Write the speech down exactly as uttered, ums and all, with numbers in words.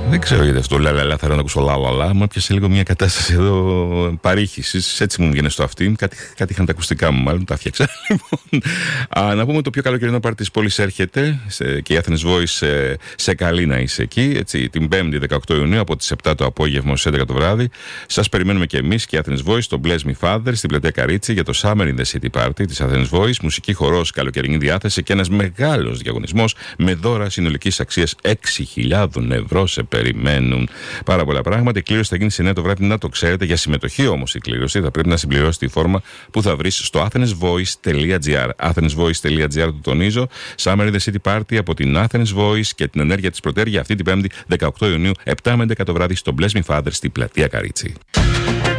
Δεν ξέρω γιατί αυτό λαλαλά, θέλω να ακούσω λαλαλά. Μου έπιασε λίγο μια κατάσταση εδώ παρήχησης. Έτσι μου βγαίνει στο αυτί. Κάτι, κάτι είχαν τα ακουστικά μου, μάλλον τα έφτιαξα. Λοιπόν, α, να πούμε το πιο καλοκαιρινό πάρτι της πόλης έρχεται σε, και η Athens Voice σε, σε καλή να είσαι εκεί. Έτσι, την Πέμπτη δεκαοκτώ Ιουνίου από τις επτά το απόγευμα στις έντεκα το βράδυ. Σας περιμένουμε και εμείς και η Athens Voice στο Bless Me Father στην πλατεία Καρίτσι για το Summer in the City Party της Athens Voice. Μουσική, χορός, καλοκαιρινή διάθεση και ένας μεγάλος διαγωνισμός με δώρα συνολικής αξίας έξι χιλιάδες ευρώ σε περιμένουν. Πάρα πολλά πράγματα. Η κλήρωση θα γίνει στις εννιά το βράδυ, να το ξέρετε. Για συμμετοχή όμως η κλήρωση θα πρέπει να συμπληρώσετε τη φόρμα που θα βρεις στο athensvoice.gr. athensvoice.gr, το τονίζω. Summer in the City Party από την Athens Voice και την ενέργεια της Πρωτέρ για αυτή την Πέμπτη δεκαοκτώ Ιουνίου, επτά με έντεκα το βράδυ στο Bless Me Father στην πλατεία Καρίτσι.